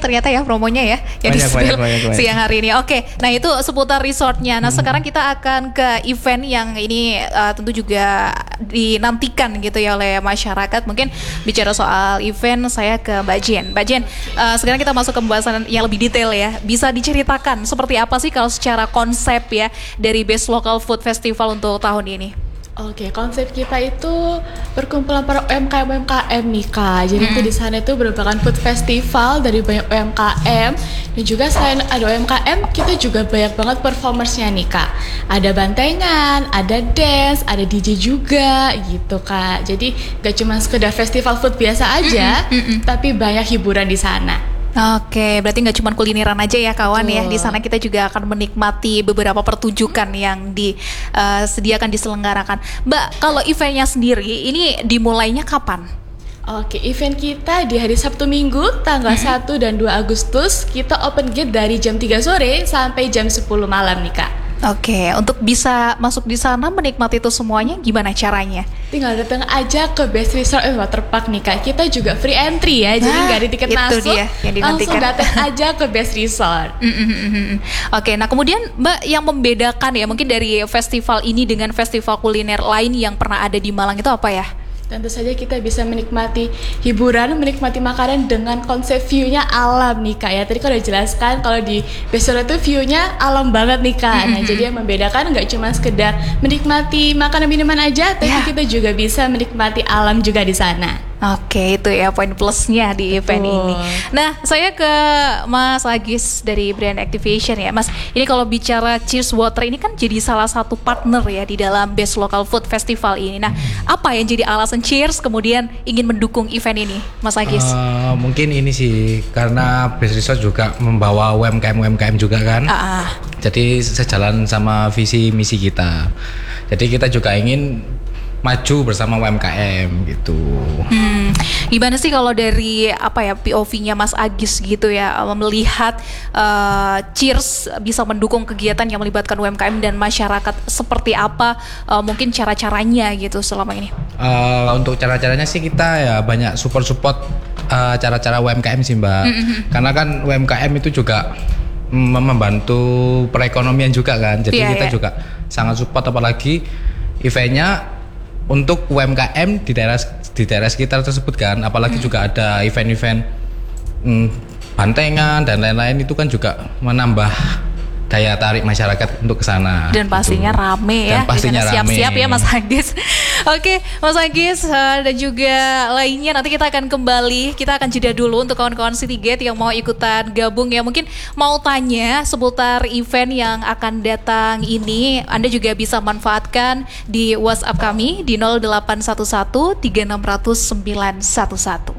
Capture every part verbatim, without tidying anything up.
ternyata ya promonya ya yang Banyak, di-spill banyak, banyak, banyak. siang hari ini. Oke, nah itu seputar resortnya. Nah Hmm. sekarang kita akan ke event yang ini uh, tentu juga dinantikan gitu ya oleh masyarakat. Mungkin bicara soal event, saya ke Mbak Jen. Mbak Jen, uh, sekarang kita masuk ke pembahasan yang lebih detail ya. Bisa diceritakan seperti apa sih kalau secara konsep ya dari Best Local Food Festival untuk tahun ini? Oke, konsep kita itu perkumpulan para U M K M U M K M nih Kak. Jadi itu di sana itu merupakan food festival dari banyak U M K M, dan juga selain ada U M K M, kita juga banyak banget performersnya nih Kak. Ada bantengan, ada dance, ada D J juga gitu Kak. Jadi gak cuma sekedar festival food biasa aja, Mm-mm, mm-mm. tapi banyak hiburan di sana. Oke, berarti nggak cuma kulineran aja ya kawan. Betul. Ya. Di sana kita juga akan menikmati beberapa pertunjukan yang disediakan, diselenggarakan. Mbak, kalau eventnya sendiri ini dimulainya kapan? Oke, event kita di hari Sabtu Minggu tanggal satu dan dua Agustus. Kita open gate dari jam tiga sore sampai jam sepuluh malam nih Kak. Oke, untuk bisa masuk di sana menikmati itu semuanya gimana caranya? Tinggal datang aja ke Best Resort and Waterpark nih Kak. Kita juga free entry ya, jadi Nah, nggak ada tiket itu masuk. dia yang dinantikan. Langsung datang aja ke Best Resort. Mm, mm, mm, mm. Oke, nah kemudian Mbak yang membedakan ya mungkin dari festival ini dengan festival kuliner lain yang pernah ada di Malang itu apa ya? Tentu saja kita bisa menikmati hiburan, menikmati makanan dengan konsep view-nya alam nih Kak ya. Tadi kan udah jelaskan kalau di Best Resort itu view-nya alam banget nih Kak. Nah jadi yang membedakan nggak cuma sekedar menikmati makanan minuman aja, tapi Ya. kita juga bisa menikmati alam juga di sana. Oke, itu ya poin plusnya di event Betul. ini. Nah, saya ke Mas Agis dari Brand Activation ya. Mas, ini kalau bicara Cheers Water ini kan jadi salah satu partner ya di dalam Best Local Food Festival ini. Nah, apa yang jadi alasan Cheers kemudian ingin mendukung event ini, Mas Agis? Eh, mungkin ini sih karena Best Resort juga membawa U M K M U M K M juga kan. Ah, ah. Jadi sejalan sama visi misi kita. Jadi kita juga ingin maju bersama U M K M gitu. Hmm, gimana sih kalau dari apa ya P O V-nya Mas Agis gitu ya melihat uh, Cheers bisa mendukung kegiatan yang melibatkan U M K M dan masyarakat seperti apa uh, mungkin cara-caranya gitu selama ini? Eh, untuk cara-caranya sih kita ya banyak support-support eh, cara-cara U M K M sih Mbak. Mm-hmm. Karena kan U M K M itu juga mm, membantu perekonomian juga kan. Jadi Iya, kita iya. juga sangat support, apalagi eventnya untuk U M K M di daerah di daerah sekitar tersebut kan. Apalagi juga ada event-event mm, bantengan dan lain-lain, itu kan juga menambah daya tarik masyarakat untuk ke sana. Dan pastinya gitu. rame ya. Dan pastinya Di sana rame. siap-siap ya Mas Agis. Oke, Mas Agis uh, dan juga lainnya nanti kita akan kembali. Kita akan jeda dulu untuk kawan-kawan Citygate yang mau ikutan gabung ya. Mungkin mau tanya seputar event yang akan datang ini, Anda juga bisa manfaatkan di WhatsApp kami di nol delapan satu satu tiga enam nol nol sembilan satu satu.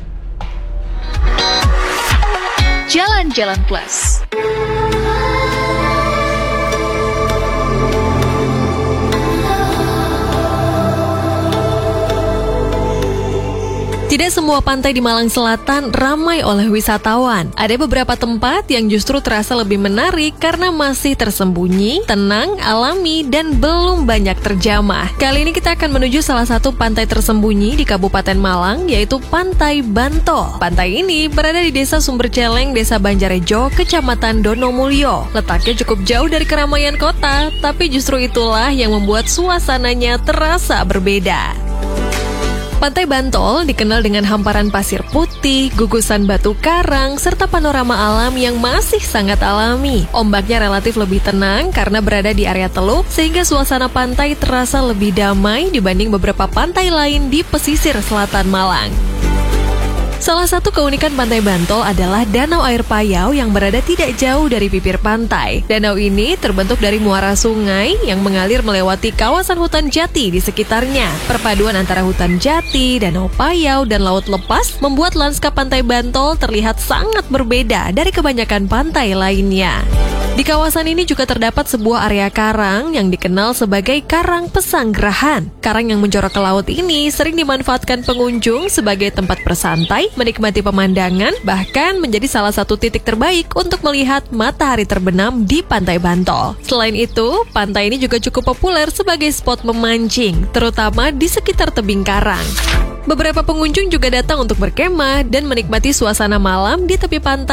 Jalan-Jalan Plus. Tidak semua pantai di Malang Selatan ramai oleh wisatawan. Ada beberapa tempat yang justru terasa lebih menarik karena masih tersembunyi, tenang, alami, dan belum banyak terjamah. Kali ini kita akan menuju salah satu pantai tersembunyi di Kabupaten Malang, yaitu Pantai Bantol. Pantai ini berada di Desa Sumberceleng, Desa Banjarejo, Kecamatan Donomulyo. Letaknya cukup jauh dari keramaian kota, tapi justru itulah yang membuat suasananya terasa berbeda. Pantai Bantol dikenal dengan hamparan pasir putih, gugusan batu karang, serta panorama alam yang masih sangat alami. Ombaknya relatif lebih tenang karena berada di area teluk, sehingga suasana pantai terasa lebih damai dibanding beberapa pantai lain di pesisir selatan Malang. Salah satu keunikan Pantai Bantol adalah danau air payau yang berada tidak jauh dari bibir pantai. Danau ini terbentuk dari muara sungai yang mengalir melewati kawasan hutan jati di sekitarnya. Perpaduan antara hutan jati, danau payau, dan laut lepas membuat lanskap Pantai Bantol terlihat sangat berbeda dari kebanyakan pantai lainnya. Di kawasan ini juga terdapat sebuah area karang yang dikenal sebagai Karang Pesanggerahan. Karang yang menjorok ke laut ini sering dimanfaatkan pengunjung sebagai tempat bersantai, menikmati pemandangan, bahkan menjadi salah satu titik terbaik untuk melihat matahari terbenam di Pantai Bantol. Selain itu, pantai ini juga cukup populer sebagai spot memancing, terutama di sekitar tebing karang. Beberapa pengunjung juga datang untuk berkemah dan menikmati suasana malam di tepi pantai